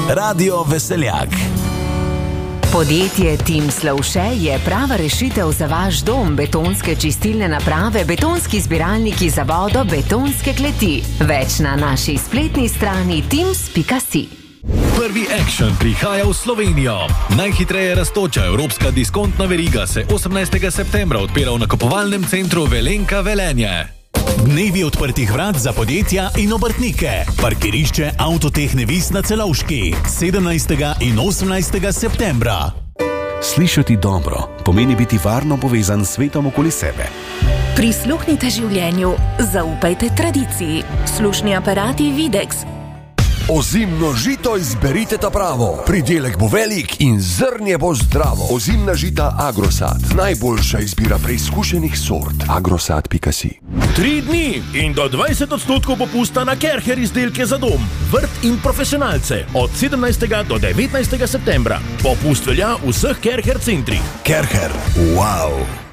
Radio Veseljak. Podjetje Tim Slovše je prava rešitev za vaš dom. Betonske čistilne naprave, betonski zbiralniki za vodo, betonske kleti. Več na naši spletni strani tims.si. Prvi Action prihaja v Slovenijo. Najhitreje rastoča evropska diskontna veriga se 18. septembra odpira v nakupovalnem centru Velenka Velenje. Dnevi odprtih vrat za podjetja in obrtnike. Parkirišče Avtotehne Vis na Celovški 17. in 18. septembra. Slišati dobro pomeni biti varno povezan s svetom okoli sebe. Prisluhnite življenju, zaupajte tradiciji. Slušni aparati Videx. Ozimno žito izberite ta pravo. Pridelek bo velik in zrnje bo zdravo. Ozimna žita Agrosad. Najboljša izbira preizkušenih sort. Agrosad.si. 3 dni in do 20% popusta na Kercher izdelke za dom, vrt in profesionalce od 17. do 19. septembra. Popust velja v vseh Kercher centrih. Kercher. Wow!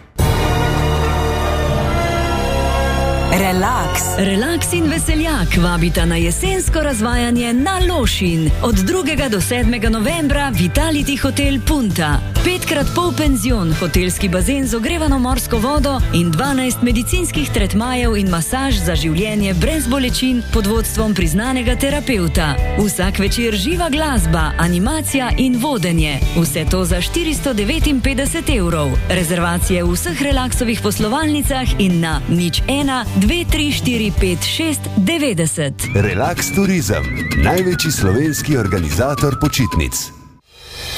Relax in Veseljak vabita na jesensko razvajanje na Lošin. Od 2. do 7. novembra Vitality Hotel Punta. 5x polpenzion, hotelski bazen z ogrevano morsko vodo in 12 medicinskih tretmajev in masaž za življenje brez bolečin pod vodstvom priznanega terapeuta. Vsak večer živa glasba, animacija in vodenje. Vse to za 459 €. Rezervacije v vseh Relaxovih poslovalnicah in na 01 23456 90. Relax Turizem, največji slovenski organizator počitnic.